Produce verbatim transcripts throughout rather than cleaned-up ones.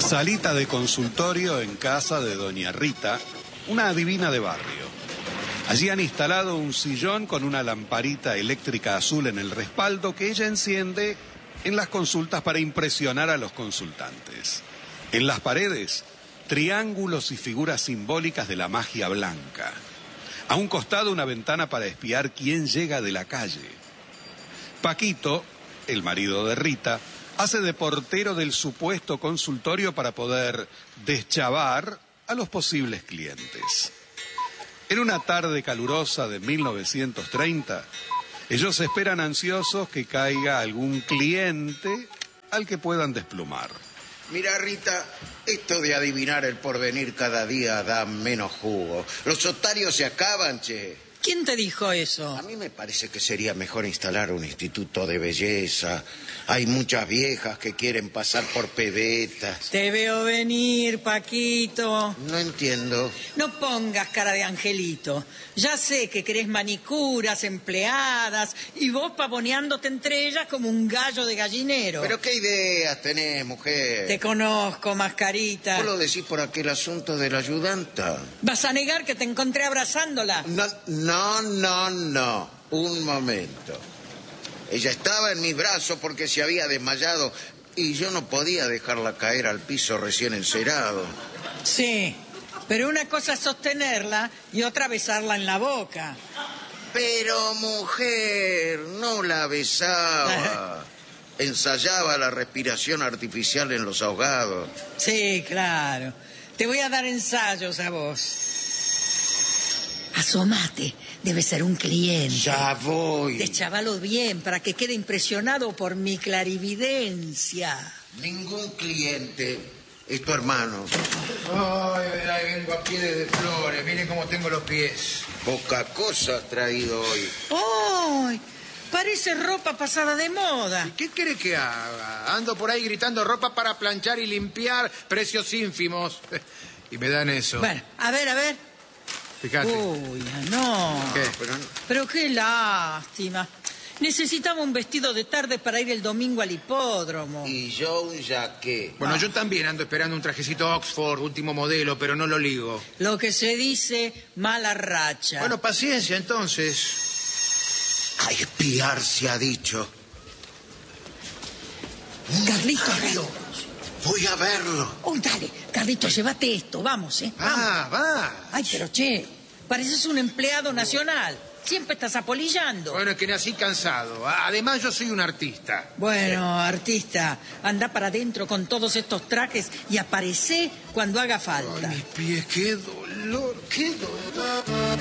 Salita de consultorio en casa de doña Rita, una adivina de barrio. Allí han instalado un sillón con una lamparita eléctrica azul en el respaldo que ella enciende en las consultas para impresionar a los consultantes. En las paredes, triángulos y figuras simbólicas de la magia blanca. A un costado, una ventana para espiar quién llega de la calle. Paquito, el marido de Rita, hace de portero del supuesto consultorio para poder deschavar a los posibles clientes. En una tarde calurosa de mil novecientos treinta, ellos esperan ansiosos que caiga algún cliente al que puedan desplumar. Mira, Rita, esto de adivinar el porvenir cada día da menos jugo. Los otarios se acaban, che. ¿Quién te dijo eso? A mí me parece que sería mejor instalar un instituto de belleza. Hay muchas viejas que quieren pasar por pebetas. Te veo venir, Paquito. No entiendo. No pongas cara de angelito. Ya sé que querés manicuras, empleadas, y vos pavoneándote entre ellas como un gallo de gallinero. ¿Pero qué ideas tenés, mujer? Te conozco, mascarita. ¿Vos lo decís por aquel asunto de la ayudanta? ¿Vas a negar que te encontré abrazándola? No, no, no, no. Un momento. Ella estaba en mis brazos porque se había desmayado y yo no podía dejarla caer al piso recién encerado. Sí, pero una cosa es sostenerla y otra besarla en la boca. Pero, mujer, no la besaba. Ensayaba la respiración artificial en los ahogados. Sí, claro. Te voy a dar ensayos a vos. Asomate. Debe ser un cliente. Ya voy. Deschavalo bien para que quede impresionado por mi clarividencia. Ningún cliente. Es tu hermano. Ay, ay, vengo a pie de flores. Miren cómo tengo los pies. Poca cosa has traído hoy. ¡Ay! Parece ropa pasada de moda. ¿Qué quiere que haga? Ando por ahí gritando ropa para planchar y limpiar, precios ínfimos. Y me dan eso. Bueno, a ver, a ver. Fíjate. Uy, no. ¿Qué? Pero, Pero qué lástima. Necesitaba un vestido de tarde para ir el domingo al hipódromo. y yo un jaque. Bueno, Ah. yo también ando esperando un trajecito Oxford, último modelo, pero no lo ligo. Lo que se dice mala racha. Bueno, paciencia entonces. A espiar se ha dicho. Carlitos, Carlos, voy a verlo. Oh, dale, Carlitos, llévate esto, vamos, ¿eh? Vamos. Ah, va. Ay, pero che, pareces un empleado nacional. Siempre estás apolillando. Bueno, es que nací cansado. Además, yo soy un artista. Bueno, artista, anda para adentro con todos estos trajes y aparecé cuando haga falta. Ay, mis pies, qué dolor, qué dolor.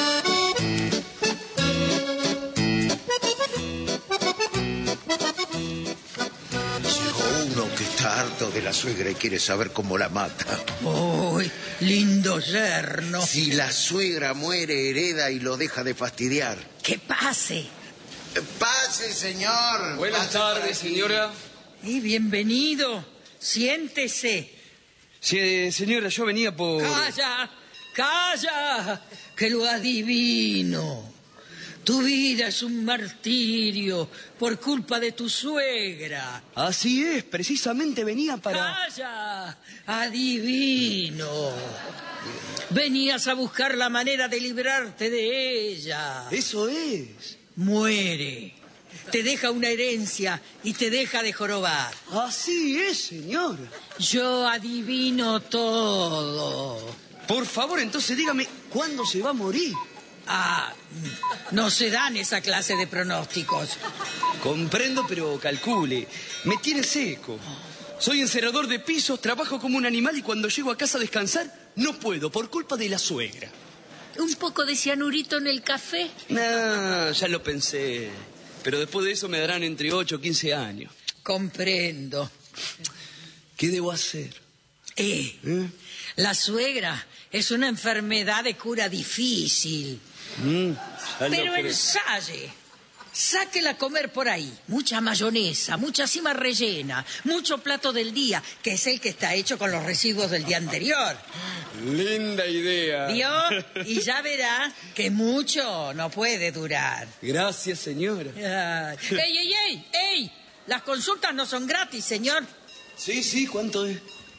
Llegó uno que está harto de la suegra y quiere saber cómo la mata. ¡Uy, lindo yerno! Si la suegra muere, hereda y lo deja de fastidiar. ¡Que pase! Eh, Pase, señor. Buenas Pase por tardes, aquí. señora. Y bienvenido. Siéntese. Sí, señora, yo venía por... ¡Calla! ¡Calla! Que lo adivino. Tu vida es un martirio por culpa de tu suegra. Así es, precisamente venía para... ¡Calla! Adivino. Venías a buscar la manera de librarte de ella. Eso es. Muere. Te deja una herencia y te deja de jorobar. Así es, señora. Yo adivino todo. Por favor, entonces dígame, ¿cuándo se va a morir? Ah, no se dan esa clase de pronósticos. Comprendo, pero calcule. Me tiene seco. Soy encerador de pisos, trabajo como un animal y cuando llego a casa a descansar, no puedo, por culpa de la suegra. ¿Un poco de cianurito en el café? No, ya lo pensé. Pero después de eso me darán entre ocho o quince años. Comprendo. ¿Qué debo hacer? Eh, ¿Eh? La suegra es una enfermedad de cura difícil. Mm, ya lo Pero creo. ensaye. Sáquela a comer por ahí. Mucha mayonesa, mucha cima rellena, mucho plato del día, que es el que está hecho con los residuos del día anterior. Linda idea. ¿Vio? Y ya verá que mucho no puede durar. Gracias, señora. Ay. ¡Ey, ey, ey! ¡Ey! Las consultas no son gratis, señor. Sí, sí, ¿cuánto es?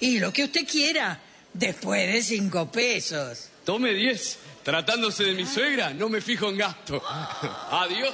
Y lo que usted quiera, después de cinco pesos. Tome diez. Tratándose de mi suegra, no me fijo en gasto. Adiós.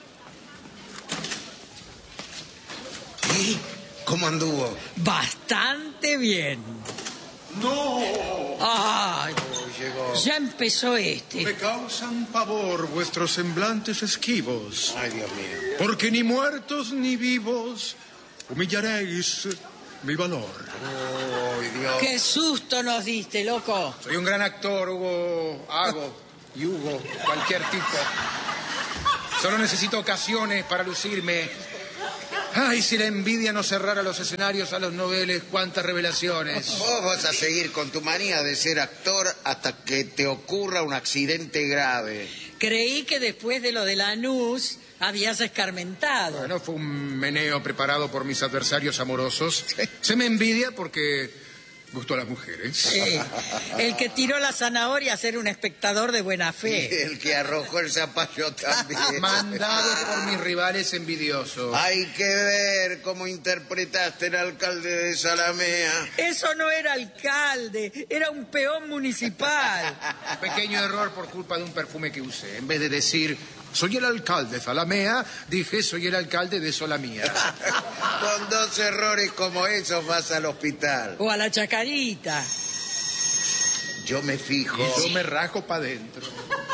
¿Y cómo anduvo? Bastante bien. ¡No! Ay, Llegó. ya empezó este. Me causan pavor vuestros semblantes esquivos, Ay, Dios mío. porque ni muertos ni vivos humillaréis mi valor. Ay, Dios. Qué susto nos diste, loco. Soy un gran actor, Hugo, Hago y Hugo, cualquier tipo. Solo necesito ocasiones para lucirme. Ay, si la envidia no cerrara los escenarios a los noveles, cuántas revelaciones. Vos vas a seguir con tu manía de ser actor hasta que te ocurra un accidente grave. Creí que después de lo de Lanús habías escarmentado. Bueno, fue un meneo preparado por mis adversarios amorosos. Se me envidia porque gusto a las mujeres. Sí, el que tiró la zanahoria a ser un espectador de buena fe. El que arrojó el zapallo también. Mandado por mis rivales envidiosos. Hay que ver cómo interpretaste el alcalde de Zalamea. Eso no era alcalde, era un peón municipal. Pequeño error por culpa de un perfume que usé. En vez de decir, soy el alcalde de Zalamea, dije, soy el alcalde de Solamía. Con dos errores como esos vas al hospital. O a la chacarita. Yo me fijo. Y yo me rajo para adentro.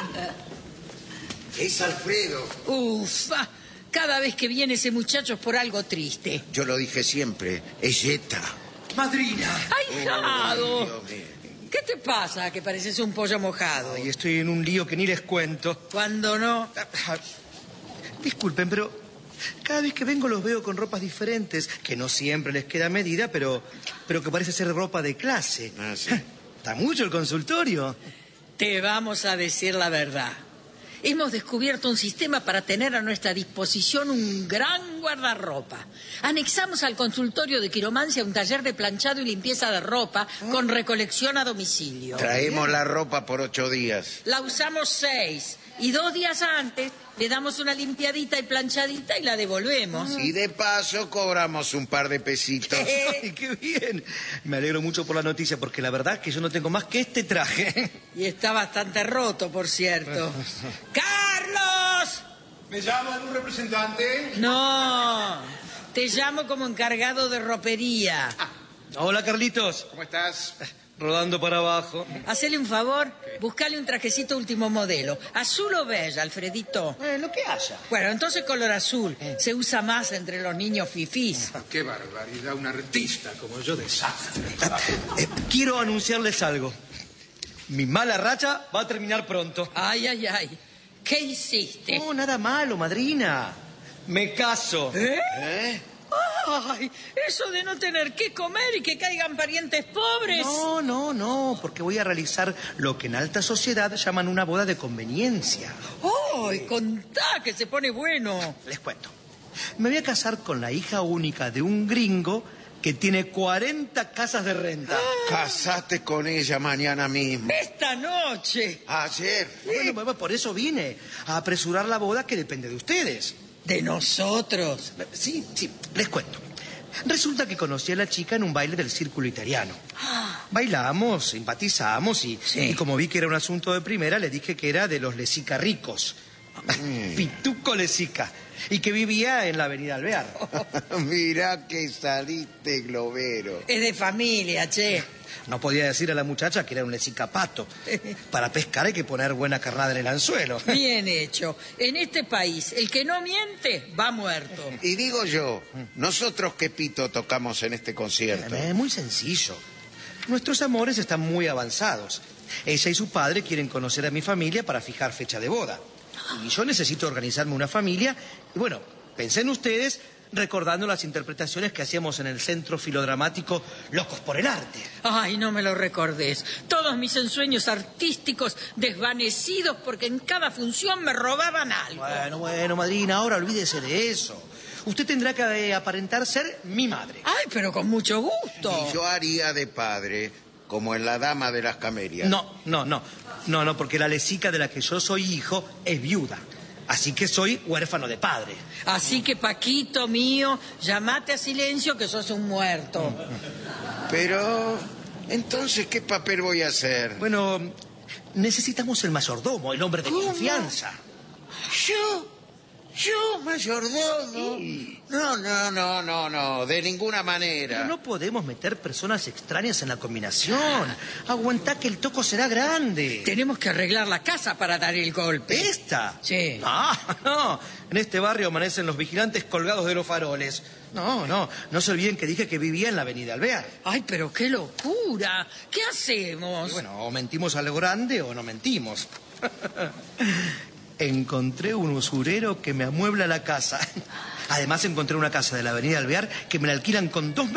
Es Alfredo. Ufa, cada vez que viene ese muchacho es por algo triste. Yo lo dije siempre, es Jetta. Madrina. ¡Ahijado! Dios mío. ¿Qué te pasa que pareces un pollo mojado? Y estoy en un lío que ni les cuento. Cuando no... Disculpen, pero cada vez que vengo los veo con ropas diferentes, que no siempre les queda a medida, pero, pero que parece ser ropa de clase. Ah, sí. Está mucho el consultorio. Te vamos a decir la verdad. Hemos descubierto un sistema para tener a nuestra disposición un gran guardarropa. Anexamos al consultorio de quiromancia un taller de planchado y limpieza de ropa con recolección a domicilio. Traemos la ropa por ocho días. La usamos seis y dos días antes le damos una limpiadita y planchadita y la devolvemos. Y de paso cobramos un par de pesitos. ¡Ay, qué bien! Me alegro mucho por la noticia, porque la verdad es que yo no tengo más que este traje. Y está bastante roto, por cierto. ¡Carlos! ¿Me llama algún representante? No, te llamo como encargado de ropería. Hola, Carlitos. ¿Cómo estás? Rodando para abajo. Hacele un favor, buscale un trajecito último modelo. Azul o beige, Alfredito. Eh, lo que haya. Bueno, entonces color azul. Se usa más entre los niños fifís. Qué barbaridad, un artista como yo desastre. Eh, quiero anunciarles algo. Mi mala racha va a terminar pronto. Ay, ay, ay. ¿Qué hiciste? No, nada malo, madrina. Me caso. ¿Eh? ¿Eh? Ay, eso de no tener que comer y que caigan parientes pobres. No, no, no, porque voy a realizar lo que en alta sociedad llaman una boda de conveniencia. Ay, contá que se pone bueno. Les cuento. Me voy a casar con la hija única de un gringo que tiene cuarenta casas de renta. Casaste con ella mañana mismo. Esta noche. Ayer. Bueno, bueno, por eso vine, a apresurar la boda que depende de ustedes. De nosotros. Sí, sí, les cuento. Resulta que conocí a la chica en un baile del círculo italiano. Bailamos, simpatizamos y, Sí. y como vi que era un asunto de primera, le dije que era de los Lesica ricos. Pituco Lesica. Y que vivía en la avenida Alvear. Mirá que saliste globero. Es de familia, che. No podía decir a la muchacha que era un Lesica pato. Para pescar hay que poner buena carnada en el anzuelo. Bien hecho. En este país, el que no miente va muerto. Y digo yo, ¿nosotros qué pito tocamos en este concierto? Es muy sencillo. Nuestros amores están muy avanzados. Ella y su padre quieren conocer a mi familia para fijar fecha de boda. Y yo necesito organizarme una familia. Y bueno, pensé en ustedes recordando las interpretaciones que hacíamos en el Centro Filodramático Locos por el Arte. Ay, no me lo recordés. Todos mis ensueños artísticos desvanecidos porque en cada función me robaban algo. Bueno, bueno, madrina, ahora olvídese de eso. Usted tendrá que eh, aparentar ser mi madre. Ay, pero con mucho gusto. Y yo haría de padre, como en La Dama de las Camelias. No, no, no. No, no, porque la Lesica de la que yo soy hijo es viuda. Así que soy huérfano de padre. Así que, Paquito mío, llamate a Silencio que sos un muerto. Pero, entonces, ¿qué papel voy a hacer? Bueno, necesitamos el mayordomo, el hombre de ¿Cómo? confianza. ¿Yo? ¿Yo, mayordomo? No, no, no, no, no, de ninguna manera. Pero no podemos meter personas extrañas en la combinación. Aguantá que el toco será grande. Tenemos que arreglar la casa para dar el golpe. ¿Esta? Sí. Ah, no. En este barrio amanecen los vigilantes colgados de los faroles. No, no. No se olviden que dije que vivía en la avenida Alvear. Ay, pero qué locura. ¿Qué hacemos? Y bueno, o mentimos a lo grande o no mentimos. Encontré un usurero que me amuebla la casa. Además, encontré una casa de la avenida Alvear que me la alquilan con dos meses